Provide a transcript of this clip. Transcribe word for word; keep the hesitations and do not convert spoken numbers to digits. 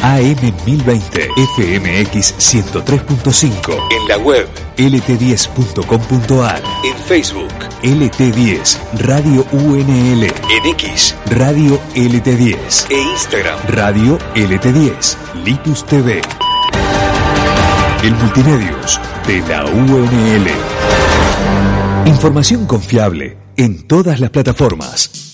A M mil veinte, F M X ciento tres punto cinco. En la web L T diez punto com punto a r. En Facebook L T diez Radio U N L. En X Radio L T diez. E Instagram Radio L T diez. Litus T V. El multimedios de la U N L. Información confiable en todas las plataformas.